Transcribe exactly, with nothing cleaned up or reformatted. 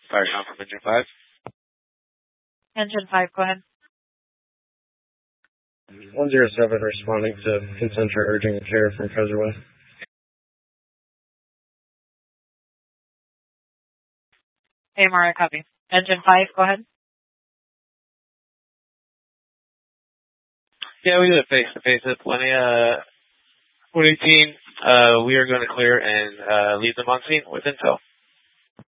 Fire count from Engine five. Engine five, go ahead. one zero seven responding to Concentra urging care from Featherway. A M R I copy. Engine five, go ahead. Yeah, we did a face-to-face at Plenty, uh, one eighteen. Uh, we are going to clear and uh, leave them on scene with intel.